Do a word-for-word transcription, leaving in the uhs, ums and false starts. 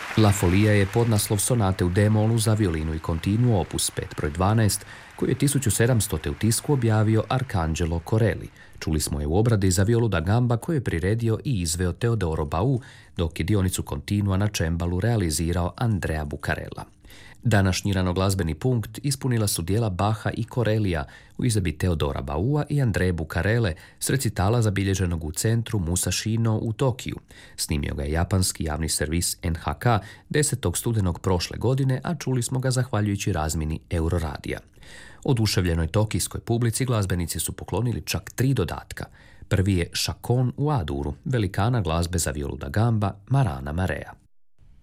La Folia je podnaslov sonate u D-molu za violinu i kontinuo opus pet broj dvanaest, koju je tisuću sedamstote u tisku objavio Arcangelo Corelli. Čuli smo je u obradi za violu da gamba koju je priredio i izveo Teodoro Bau, dok je dionicu kontinua na čembalu realizirao Andrea Bucarella. Današnji ranoglazbeni punkt ispunila su dijela Bacha i Corellija u izvedbi Teodora Baua i Andreje Bucarelle s recitala zabilježenog u centru Musashino u Tokiju. Snimio ga je japanski javni servis N H K desetog studenog prošle godine, a čuli smo ga zahvaljujući razmini Euroradija. Oduševljenoj tokijskoj publici glazbenici su poklonili čak tri dodatka. Prvi je Chacon u A-duru, velikana glazbe za violu da gamba Marana Marea.